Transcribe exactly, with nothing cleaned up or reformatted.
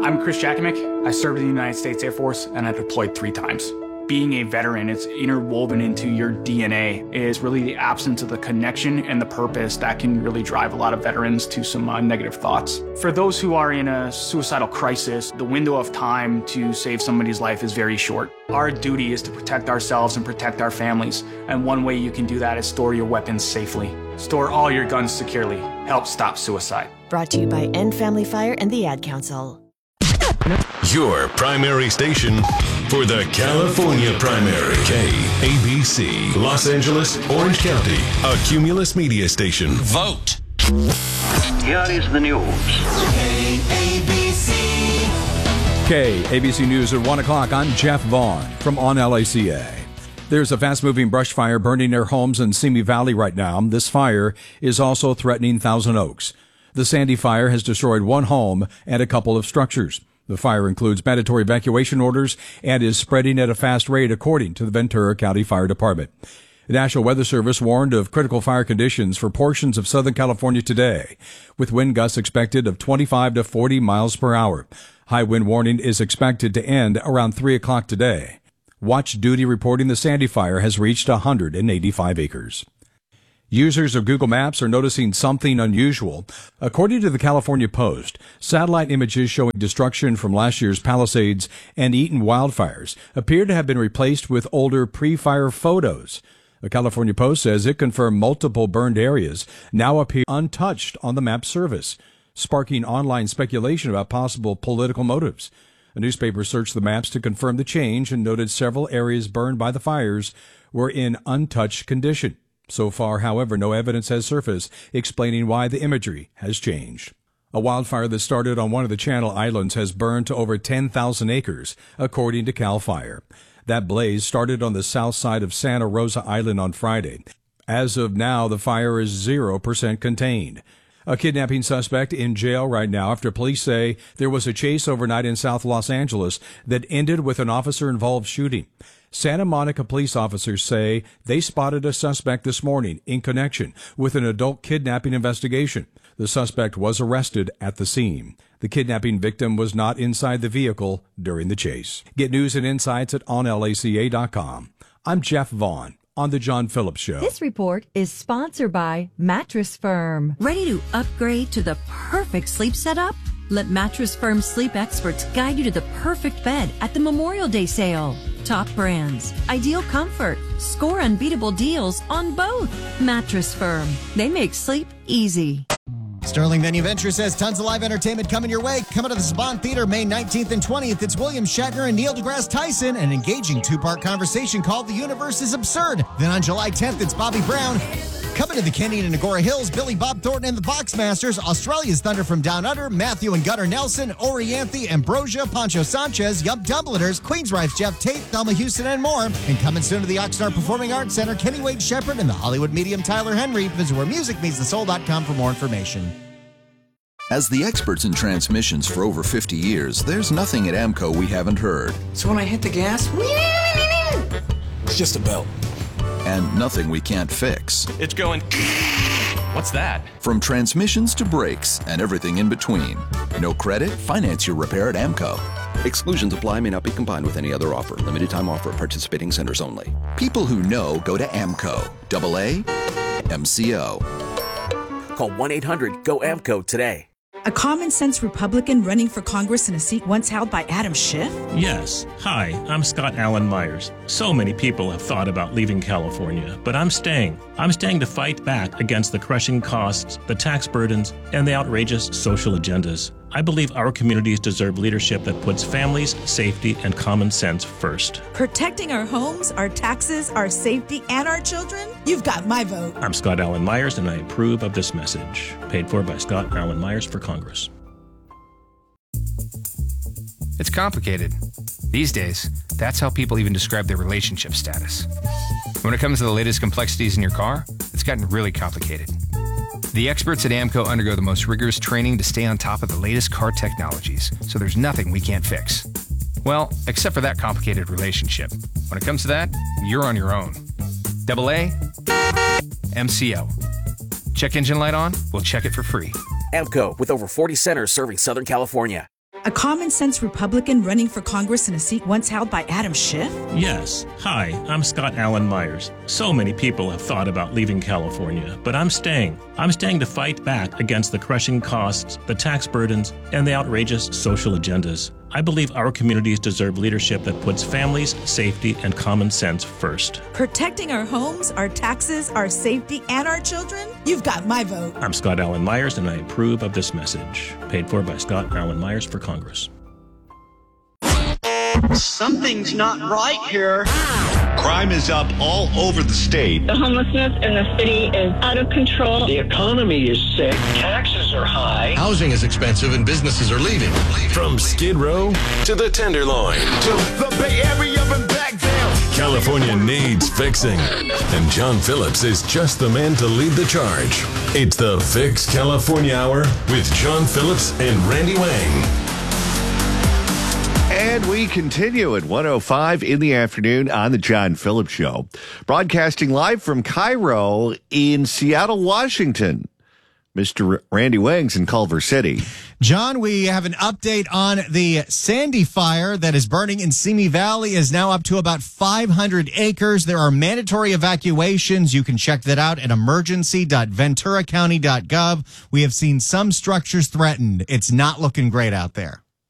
I'm Chris Jakomick. I served in the United States Air Force and I deployed three times. Being a veteran, it's interwoven into your D N A, is really the absence of the connection and the purpose that can really drive a lot of veterans to some uh, negative thoughts. For those who are in a suicidal crisis, the window of time to save somebody's life is very short. Our duty is to protect ourselves and protect our families, and one way you can do that is store your weapons safely. Store all your guns securely. Help stop suicide. Brought to you by End Family Fire and the Ad Council. Your primary station for the California primary. K A B C, Los Angeles, Orange County, a Cumulus media station. Vote. Here is the news. K A B C. K A B C News at one o'clock. I'm Jeff Vaughn from On L A C A. There's a fast-moving brush fire burning near homes in Simi Valley right now. This fire is also threatening Thousand Oaks. The Sandy fire has destroyed one home and a couple of structures. The fire includes mandatory evacuation orders and is spreading at a fast rate, according to the Ventura County Fire Department. The National Weather Service warned of critical fire conditions for portions of Southern California today, with wind gusts expected of twenty-five to forty miles per hour. High wind warning is expected to end around three o'clock today. Watch Duty reporting the Sandy fire has reached one hundred eighty-five acres. Users of Google Maps are noticing something unusual. According to the California Post, satellite images showing destruction from last year's Palisades and Eaton wildfires appear to have been replaced with older pre-fire photos. The California Post says it confirmed multiple burned areas now appear untouched on the map service, sparking online speculation about possible political motives. A newspaper searched the maps to confirm the change and noted several areas burned by the fires were in untouched condition. So far, however, no evidence has surfaced explaining why the imagery has changed. A wildfire that started on one of the Channel Islands has burned to over ten thousand acres, according to CAL FIRE. That blaze started on the south side of Santa Rosa Island on Friday. As of now, the fire is zero percent contained. A kidnapping suspect in jail right now after police say there was a chase overnight in South Los Angeles that ended with an officer-involved shooting. Santa Monica police officers say they spotted a suspect this morning in connection with an adult kidnapping investigation. The suspect was arrested at the scene. The kidnapping victim was not inside the vehicle during the chase. Get news and insights at on L A C A dot com. I'm Jeff Vaughn on The John Phillips Show. This report is sponsored by Mattress Firm. Ready to upgrade to the perfect sleep setup? Let Mattress Firm sleep experts guide you to the perfect bed at the Memorial Day sale. Top brands, ideal comfort, score unbeatable deals on both. Mattress Firm. They make sleep easy. Sterling Venue Ventures has tons of live entertainment coming your way. Coming to the Saban Theater May nineteenth and twentieth. It's William Shatner and Neil deGrasse Tyson, an engaging two-part conversation called The Universe is Absurd. Then on July tenth, it's Bobby Brown. Coming to the Canyon and Agora Hills, Billy Bob Thornton and the Boxmasters, Australia's Thunder from Down Under, Matthew and Gunnar Nelson, Orianthe, Ambrosia, Pancho Sanchez, Yup Dumbledores, Queensrÿche's Jeff Tate, Thelma Houston, and more. And coming soon to the Oxnard Performing Arts Center, Kenny Wade Shepherd and the Hollywood medium Tyler Henry. Visit where music meets the soul dot com for more information. As the experts in transmissions for over fifty years, there's nothing at AMCO we haven't heard. So when I hit the gas, it's just a belt. And nothing we can't fix. It's going... What's that? From transmissions to brakes and everything in between. No credit? Finance your repair at AMCO. Exclusions apply, may not be combined with any other offer. Limited time offer at participating centers only. People who know go to AMCO. Double A M C O. Call one eight hundred go A M C O today. A common-sense Republican running for Congress in a seat once held by Adam Schiff? Yes. Hi, I'm Scott Allen Myers. So many people have thought about leaving California, but I'm staying. I'm staying to fight back against the crushing costs, the tax burdens, and the outrageous social agendas. I believe our communities deserve leadership that puts families, safety, and common sense first. Protecting our homes, our taxes, our safety, and our children? You've got my vote. I'm Scott Allen Myers, and I approve of this message. Paid for by Scott Allen Myers for Congress. It's complicated. These days, that's how people even describe their relationship status. When it comes to the latest complexities in your car, it's gotten really complicated. The experts at AMCO undergo the most rigorous training to stay on top of the latest car technologies, so there's nothing we can't fix. Well, except for that complicated relationship. When it comes to that, you're on your own. Double A, M C O. Check engine light on? We'll check it for free. A M C O, with over forty centers serving Southern California. A common sense Republican running for Congress in a seat once held by Adam Schiff? Yes. Hi, I'm Scott Allen Myers. So many people have thought about leaving California, but I'm staying. I'm staying to fight back against the crushing costs, the tax burdens, and the outrageous social agendas. I believe our communities deserve leadership that puts families, safety, and common sense first. Protecting our homes, our taxes, our safety, and our children? You've got my vote. I'm Scott Allen Myers, and I approve of this message. Paid for by Scott Allen Myers for Congress. Something's not right here. Crime is up all over the state. The homelessness in the city is out of control. The economy is sick. Taxes are high. Housing is expensive and businesses are leaving. From Skid Row to the Tenderloin to the Bay Area and back down. California needs fixing. And John Phillips is just the man to lead the charge. It's the Fix California Hour with John Phillips and Randy Wang. And we continue at one oh five in the afternoon on the John Phillips Show. Broadcasting live from Cairo in Seattle, Washington. Mister Randy Wang's in Culver City. John, we have an update on the Sandy fire that is burning in Simi Valley, is now up to about five hundred acres. There are mandatory evacuations. You can check that out at emergency dot ventura county dot gov. We have seen some structures threatened. It's not looking great out there.